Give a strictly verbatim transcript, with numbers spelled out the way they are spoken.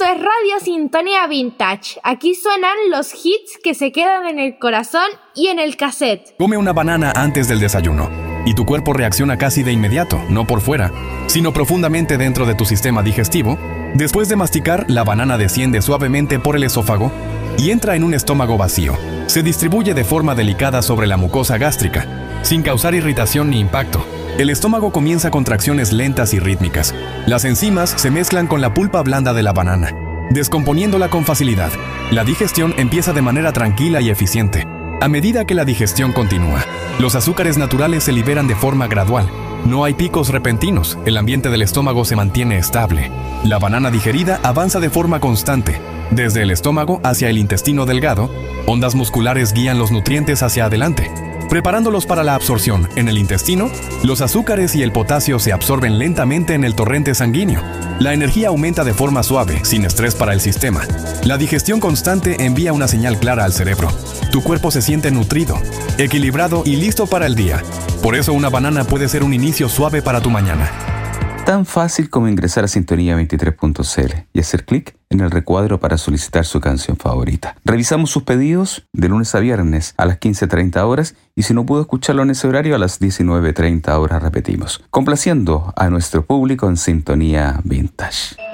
es Radio Sintonía Vintage. Aquí suenan los hits que se quedan en el corazón y en el cassette. Come una banana antes del desayuno y tu cuerpo reacciona casi de inmediato, no por fuera, sino profundamente dentro de tu sistema digestivo. Después de masticar, la banana desciende suavemente por el esófago y entra en un estómago vacío. Se distribuye de forma delicada sobre la mucosa gástrica, sin causar irritación ni impacto. El estómago comienza contracciones lentas y rítmicas. Las enzimas se mezclan con la pulpa blanda de la banana, descomponiéndola con facilidad. La digestión empieza de manera tranquila y eficiente. A medida que la digestión continúa, los azúcares naturales se liberan de forma gradual. No hay picos repentinos, el ambiente del estómago se mantiene estable. La banana digerida avanza de forma constante. Desde el estómago hacia el intestino delgado, ondas musculares guían los nutrientes hacia adelante, preparándolos para la absorción. En el intestino, los azúcares y el potasio se absorben lentamente en el torrente sanguíneo. La energía aumenta de forma suave, sin estrés para el sistema. La digestión constante envía una señal clara al cerebro. Tu cuerpo se siente nutrido, equilibrado y listo para el día. Por eso una banana puede ser un inicio suave para tu mañana. Tan fácil como ingresar a sintonía veintitrés punto c l y hacer clic en el recuadro para solicitar su canción favorita. Revisamos sus pedidos de lunes a viernes a las quince treinta horas y si no pudo escucharlo en ese horario, a las diecinueve treinta horas repetimos, complaciendo a nuestro público en Sintonía Vintage.